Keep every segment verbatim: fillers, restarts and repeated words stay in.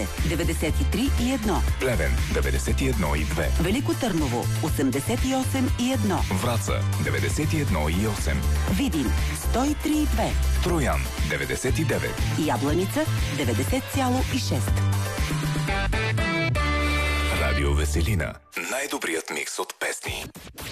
деветдесет и три и едно. Плевен деветдесет и едно и две. Велико Търново осемдесет и осем и едно. Враца деветдесет и едно и осем. Видин сто и три и две. Троян деветдесет и девет. Ябланица деветдесет цяло и шест. Радио Веселина. Най-добрият микс от песни.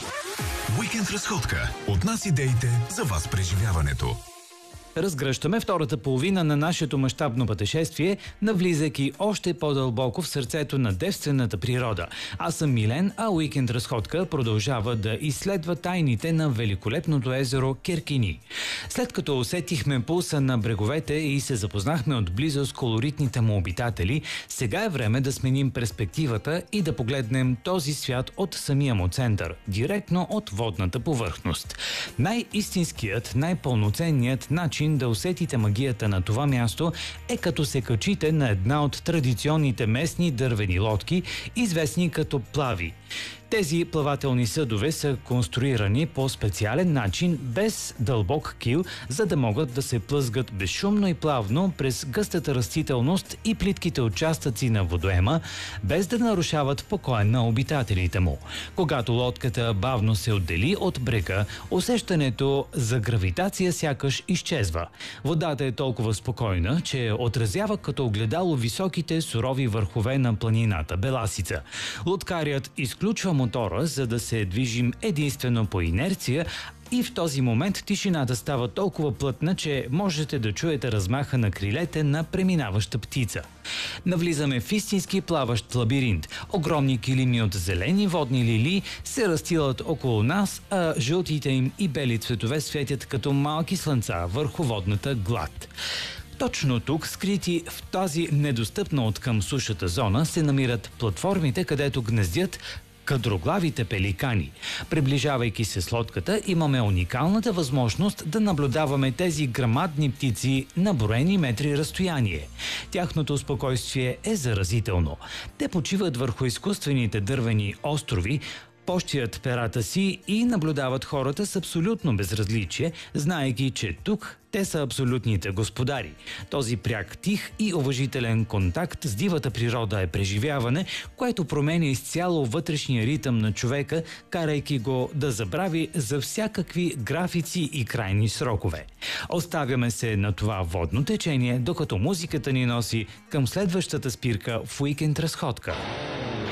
Уикенд разходка. От нас идеите, за вас преживяването. Разгръщаме втората половина на нашето мащабно пътешествие, навлизайки още по-дълбоко в сърцето на девствената природа. Аз съм Милен, а Уикенд разходка продължава да изследва тайните на великолепното езеро Керкини. След като усетихме пулса на бреговете и се запознахме отблизо с колоритните му обитатели, сега е време да сменим перспективата и да погледнем този свят от самия му център, директно от водната повърхност. Най-истинският, най-пълноценният начин да усетите магията на това място е като се качите на една от традиционните местни дървени лодки, известни като плави. Тези плавателни съдове са конструирани по специален начин, без дълбок кил, за да могат да се плъзгат безшумно и плавно през гъстата растителност и плитките участъци на водоема, без да нарушават покоя на обитателите му. Когато лодката бавно се отдели от брега, усещането за гравитация сякаш изчезва. Водата е толкова спокойна, че отразява като огледало високите сурови върхове на планината Беласица. Лодкарият изключва мотора, за да се движим единствено по инерция, и в този момент тишината става толкова плътна, че можете да чуете размаха на крилете на преминаваща птица. Навлизаме в истински плаващ лабиринт. Огромни килими от зелени водни лилии се разстилат около нас, а жълтите им и бели цветове светят като малки слънца върху водната гладь. Точно тук, скрити в тази недостъпна от към сушата зона, се намират платформите, където гнездят кадроглавите пеликани. Приближавайки се с лодката, имаме уникалната възможност да наблюдаваме тези грамадни птици на броени метри разстояние. Тяхното спокойствие е заразително. Те почиват върху изкуствените дървени острови, пощият перата си и наблюдават хората с абсолютно безразличие, знаейки, че тук те са абсолютните господари. Този пряк, тих и уважителен контакт с дивата природа е преживяване, което променя изцяло вътрешния ритъм на човека, карайки го да забрави за всякакви графици и крайни срокове. Оставяме се на това водно течение, докато музиката ни носи към следващата спирка в Уикенд разходка.